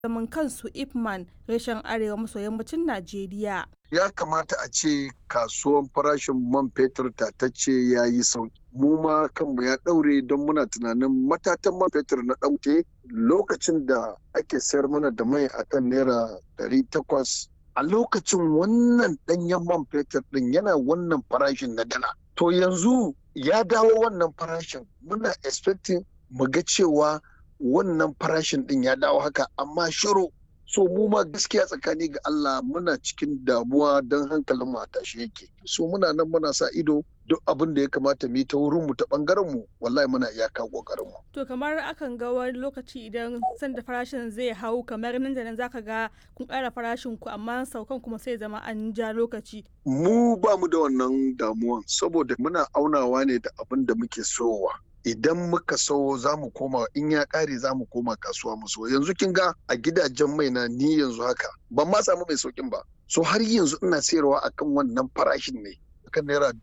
zaman kansu Ipman reshen arewa maso yammacin Najeriya. Ya kamata a ce kasuwan farashin man fetur tatacce ya yi sauki. Mu ma kanmu ya ɗaure don muna tunanin matatan man fetur na ɗauke lokacin da ake sayar mana da mai a kan naira 800. A lokacin wannan ɗanyen man fetur ɗin yana wannan farashin na dala. To yanzu ya dawo wannan farashin, muna expecting mu ga cewa wannan farashin ɗin ya dawo haka, amma shiru. So mu ma gaskiya tsakani ga Allah muna cikin damuwa don hankalin mu a tashi yake. So muna nan muna sa ido duk abin da ya kamata mu yi ta wurin mu ta bangaren mu, wallahi muna iyaka kokarin mu. To kamar akan ga wani lokaci idan sanda farashin zai hau kamar nan da nan zaka ga kun ƙara farashin ku amma saukan kuma sai zama an ja lokaci. Mu ba mu da wannan damuwan saboda muna aunawa ne da abin da muke sowa. Idan muka so za mu koma, in ya ƙare za mu koma kasuwa mu so. Yanzu kin ga a gidajen mai na ni yanzu haka ban ma samu mai saukin ba. So har yanzu ina sayarwa akan wannan farashin ne akan naira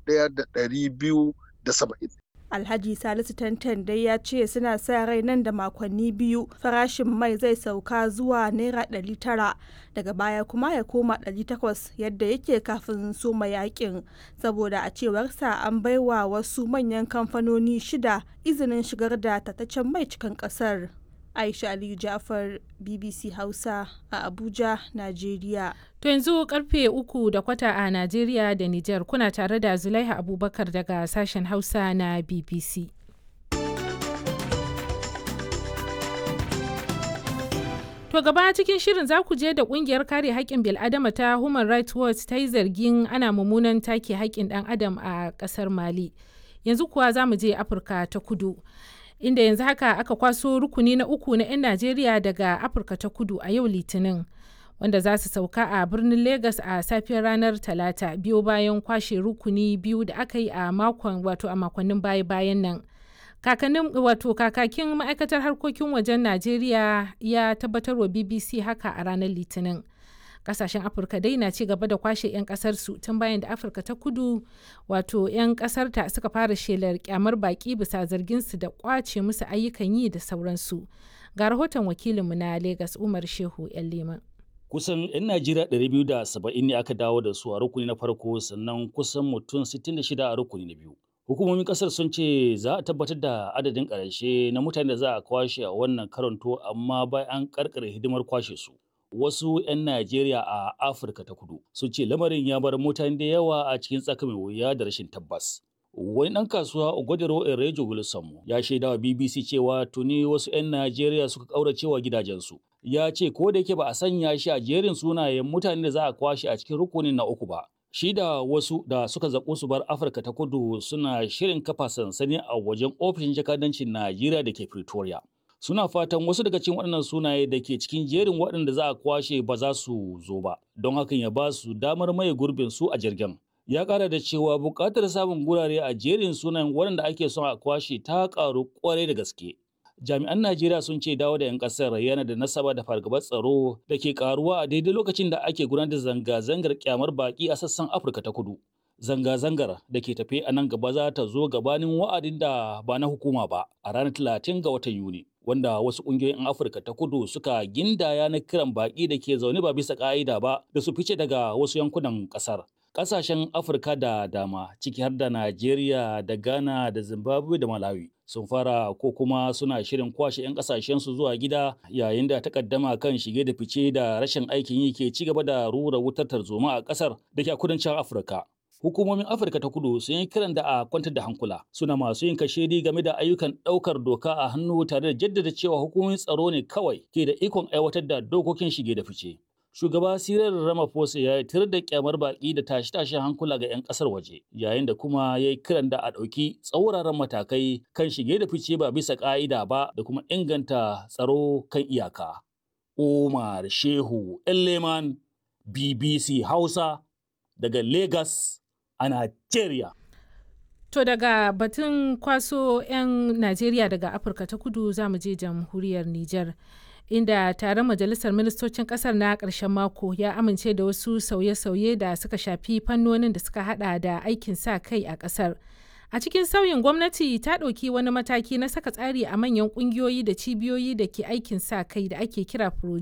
1,270. Alhaji Salisu Tantan dai ya ce suna sa rai nan da makonni biyu farashin mai zai sauka zuwa naira 900 daga baya kuma ya koma 800 yadda yake kafin soma yakin, saboda a cewarsa an baiwa wasu manyan kamfanoni 6 izinin shigar da tataccen mai cikin kasar. Aisha Aliyu Jafar, BBC Hausa a Abuja, Najeriya. To yanzu karfe 3:15 a Najeriya da Nijar, kuna tare da Zulaiha Abubakar daga sashen Hausa na BBC. To gaba cikin shirin za ku je da kungiyar kare haƙƙin bil'adama ta Human Rights Watch ta yi zargin ana mummunan take haƙƙin ɗan adam a ƙasar Mali. Yanzu kuwa za mu je Afirka ta Kudu, inda yanzu haka aka kwaso rukuni na 3 na 'yan Najeriya daga Afirka ta Kudu a yau Litinin, wanda za su sauka a birnin Legas a safiyar ranar Talata, biyo bayan kwashe rukuni 2 da aka yi a makonnin baya-bayan nan. Kakakin ma'aikatar harkokin wajen Najeriya ya tabbatar wa BBC haka a ranar Litinin. Kasashen Afirka dai na ci gaba da kwashe 'yan kasarsu tun bayan da Afirka ta Kudu 'yan kasarta suka fara shelar kyamar baki bisa zarginsu da kwace musu ayyukan yi da sauransu. Ga rahoton wakilinmu na Legas Umar Shehu 'yan Leman. Kusan 'yan Najeriya 270 ne aka dawo da su a rukuni na farko, sannan kusan mutum 66 a rukuni na biyu. Hukumomin kasar sun ce za a tabbatar da adadin ƙarshe na mutane da za a kwashe a wannan karanto, amma bayan an karkare hidimar kwashe su. Wasu 'yan Najeriya a Afirka ta Kudu sun ce lamarin ya bar mutane da yawa a cikin tsaka mai wuya da rashin tabbas. Wani ɗan kasuwa Ogodero Erejo Wilson ya shaidawa BBC cewa tuni wasu 'yan Najeriya suka ƙauracewa gidajensu. Ya ce ko da yake ba a sanya shi a jerin sunayen mutane da za a kwashe a cikin rukunin na 3 ba, shi da wasu da suka zaƙo su bar Afirka ta Kudu suna shirin kafa sansani a wajen ofishin jakadancin Najeriya da ke Pretoria. Suna fatan wasu daga cikin waɗannan sunaye da ke cikin jerin waɗanda za a kwashe ba za su zo ba, don hakan ya ba su damar maye gurbin su a jirgin. Ya ƙara da cewa buƙatar samun gurare a jerin sunayen waɗanda ake son a kwashe ta ƙaru ƙwarai da gaske. Jami'an Najeriya sun ce dawo da 'yan ƙasar yana da nasaba da fargabar tsaro da ke ƙaruwa a daidai lokacin da ake gudanar da zanga-zangar kyamar baƙi a sassan Afirka ta Kudu. Zanga-zangar da ke tafe a nan gaba za ta zo gabanin wa'adin da ba na hukuma ba a ranar 30 ga watan Yuni, wanda wasu ƙungiyoyin Afirka ta Kudu suka gindaya na kiran baƙi da ke zaune ba bisa ƙa'ida ba da su fice daga wasu yankunan ƙasar. Ƙasashen Afirka da dama, ciki har da Najeriya da Ghana da Zimbabwe da Malawi, sun fara ko kuma suna shirin kwashe 'yan ƙasashensu zuwa gida, yayin da takaddama kan shige da fice da rashin aikin yi ke ci gaba da rura wutar tarzoma a ƙasar da ke a kudancin Afirka. Hukumomin Afirka ta Kudu sun yi kiran da a kwantar da hankula, suna masu yin kashedi game da ayyukan ɗaukar doka a hannu tare da jaddada cewa hukumomin tsaro ne kawai ke da ikon aiwatar da dokokin shige da fice. Shugaba Cyril Ramaphosa ya yi tir da kyamar baƙi da tashe-tashen hankula ga 'yan ƙasar waje, yayin da kuma ya yi kiran da a ɗauki tsauraran matakai kan shige da fice ba bisa ƙa'ida ba da kuma inganta tsaro kan iyaka. Umar Shehu Leman, BBC Hausa daga Lagos a Najeriya. To daga batun kwaso 'yan Najeriya daga Afirka ta Kudu za mu je jamhuriyar Nijar, inda taron majalisar ministocin kasar na ƙarshen mako ya amince da wasu sauye-sauye da suka shafi fannonin da suka hada da aikin sa kai a ƙasar, A cikin sauyin gwamnati ta ɗauki wani mataki na saka tsari a manyan ƙungiyoyi da cibiyoyi da ke aikin sa kai da ake kira